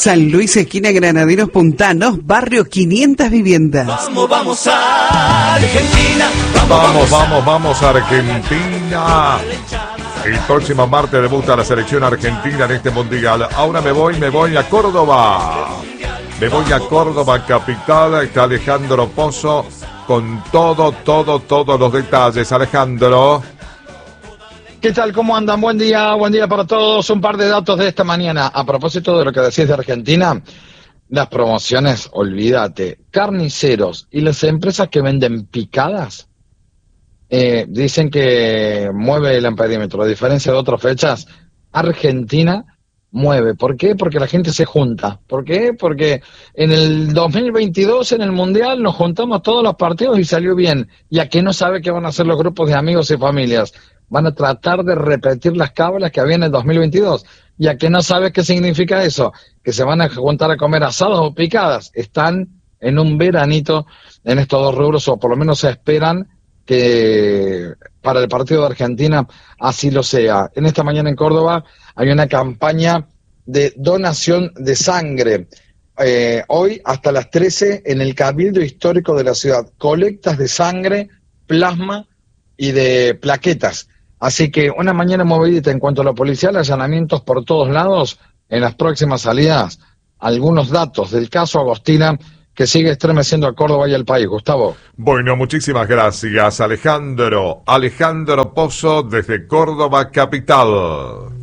San Luis, esquina Granaderos Puntanos, barrio 500 viviendas. Vamos a Argentina. Vamos a Argentina. El próximo martes debuta la selección argentina en este mundial. Ahora me voy a Córdoba. Me voy a Córdoba capital. Está Alejandro Pozo con todos los detalles. Alejandro. ¿Qué tal? ¿Cómo andan? Buen día para todos. Un par de datos de esta mañana. A propósito de lo que decís de Argentina, las promociones, olvídate. Carniceros y las empresas que venden picadas dicen que mueve el amperímetro. A diferencia de otras fechas, Argentina mueve. ¿Por qué? Porque la gente se junta. ¿Por qué? Porque en el 2022, en el Mundial, nos juntamos todos los partidos y salió bien. Y aquí no sabe qué van a hacer los grupos de amigos y familias. Van a tratar de repetir las cábalas que había en el 2022. Y a que no sabes qué significa eso, que se van a juntar a comer asados o picadas. Están en un veranito en estos dos rubros, o por lo menos se esperan que para el partido de Argentina así lo sea. En esta mañana en Córdoba hay una campaña de donación de sangre. Hoy hasta las 13 en el Cabildo Histórico de la ciudad. Colectas de sangre, plasma y de plaquetas. Así que una mañana movidita en cuanto a lo policial, allanamientos por todos lados. En las próximas salidas, algunos datos del caso Agostina que sigue estremeciendo a Córdoba y al país. Gustavo. Bueno, muchísimas gracias, Alejandro. Alejandro Pozo desde Córdoba capital.